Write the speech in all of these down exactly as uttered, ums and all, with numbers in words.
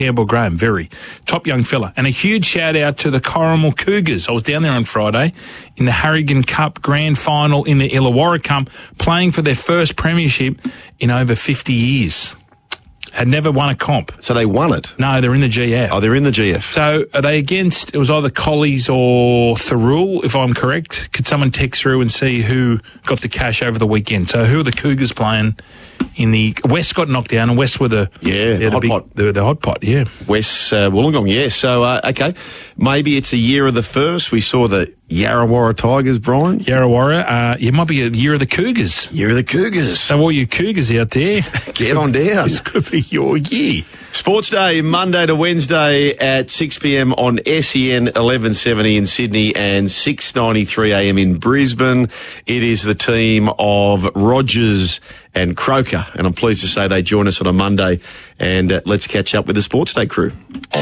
Campbell Graham, very top young fella. And a huge shout out to the Corrimal Cougars. I was down there on Friday in the Harrigan Cup Grand Final in the Illawarra Cup, playing for their first premiership in over fifty years. Had never won a comp. So they won it? No, they're in the G F. Oh, they're in the G F. So are they against, it was either Collies or Thirroul, if I'm correct. Could someone text through and see who got the cash over the weekend? So who are the Cougars playing in the... West got knocked down, and West were the... Yeah, the hot big, pot. The, the hot pot, yeah. West uh, Wollongong, yeah. So, uh, okay, maybe it's a year of the first. We saw the Yarrawarra Tigers, Brian. Yarrawarra, uh, it might be a year of the Cougars. Year of the Cougars. So all you Cougars out there... Get on down. This could be your year. Sports Day, Monday to Wednesday at six p.m. on S E N eleven seventy in Sydney and six ninety-three a.m. in Brisbane. It is the team of Rogers and Croker, and I'm pleased to say they join us on a Monday, and uh, let's catch up with the Sports Day crew.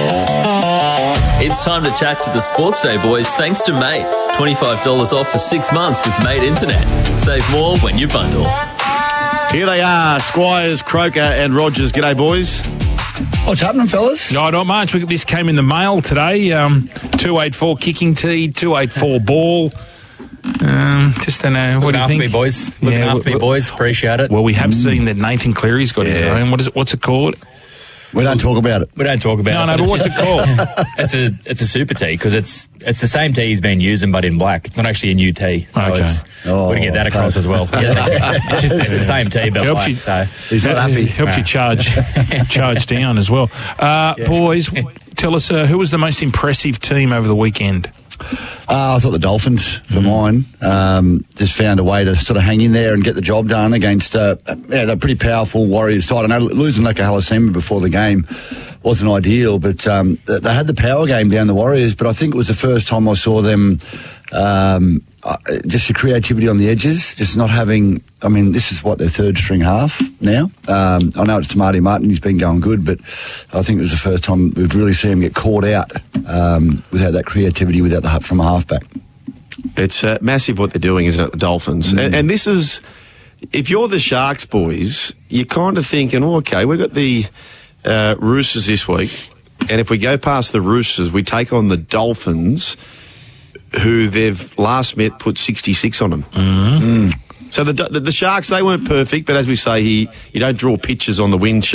It's time to chat to the Sports Day boys thanks to Mate. twenty-five dollars off for six months with Mate Internet. Save more when you bundle. Here they are, Squires, Croker and Rogers. G'day, boys. What's happening, fellas? No, not much. This came in the mail today. Um, two eighty-four kicking tee, two eighty-four ball. Um, just don't know. What Looking do you after think? me, boys. Looking Yeah, after me, well, boys. Appreciate it. Well, we have seen that Nathan Cleary's got his Yeah. own. What is it? What's it called? We don't talk about it. We don't talk about No, it. no, but what's it called? It's a it's a super tee because it's it's the same tee he's been using but in black. It's not actually a new tee. So Okay. it's, Oh, we can get that across as well. Yeah. it's, just, it's the same tee but Helps black. you- So He's not happy. Helps you charge charge down as well. Uh, Boys, tell us uh, who was the most impressive team over the weekend? Uh, I thought the Dolphins, for mine, um, just found a way to sort of hang in there and get the job done against uh, yeah, they're pretty powerful Warriors side. I know losing Leka Halasima before the game wasn't ideal, but um, they had the power game down the Warriors, but I think it was the first time I saw them um, uh, just the creativity on the edges, just not having, I mean, this is what, their third string half now. Um, I know it's Tamati Martin, he's been going good, but I think it was the first time we've really seen him get caught out um, without that creativity, without the from a halfback. It's uh, massive what they're doing, isn't it, the Dolphins? Mm. And, and this is, if you're the Sharks, boys, you're kind of thinking, oh, okay, we've got the uh, Roosters this week, and if we go past the Roosters, we take on the Dolphins, who they've last met put sixty-six on them. Mm-hmm. Mm. So the, the the Sharks, they weren't perfect, but as we say, he you don't draw pictures on the wind sheet.